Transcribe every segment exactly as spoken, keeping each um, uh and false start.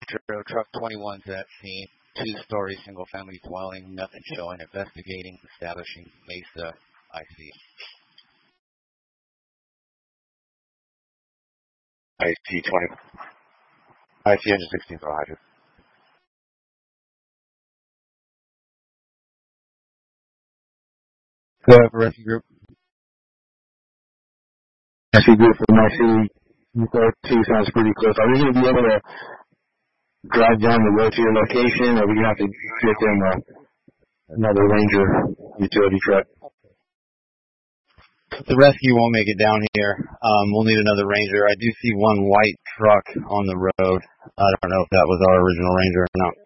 Metro Truck twenty-one's at scene. Two-story single-family dwelling. Nothing showing. Investigating. Establishing Mesa I C. I C twenty. I C engine sixteen for hydrant. Go ahead, rescue group. Rescue group from I C. You thought two sounds pretty close. Are we going to be able to drive down the road to your location, or are we going to have to get them uh, another Ranger utility truck? The rescue won't make it down here. Um, we'll need another Ranger. I do see one white truck on the road. I don't know if that was our original Ranger or not.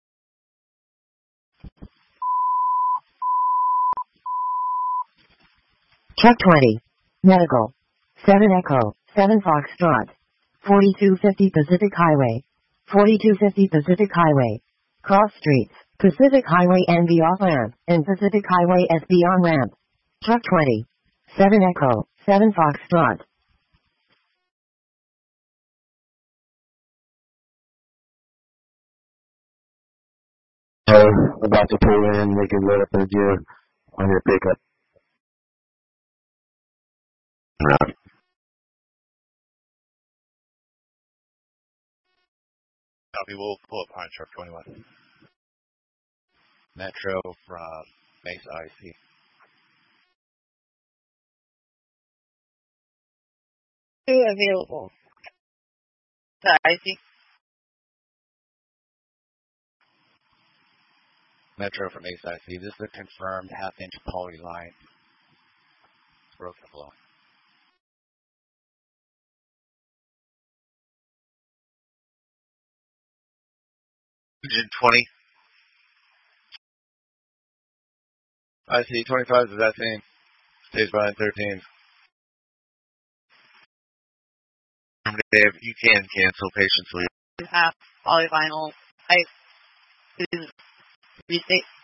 Truck twenty. Medical. seven Echo. seven Foxtrot. forty-two fifty Pacific Highway. forty-two fifty Pacific Highway. Cross streets. Pacific Highway N B off ramp, and Pacific Highway S B on ramp. Truck twenty. seven Echo. seven Foxtrot. Uh, about to pull in, they can load up their gear on your pickup. Right. Copy, we'll pull up behind truck twenty-one. Metro from Mesa I C. Two available. I C. Metro from Mesa I C. This is a confirmed half-inch poly line. Broken flow. Engine twenty. I C twenty-five is that same. Stays behind thirteen. Dave, you can cancel patients, will you? Half polyvinyl. I restate.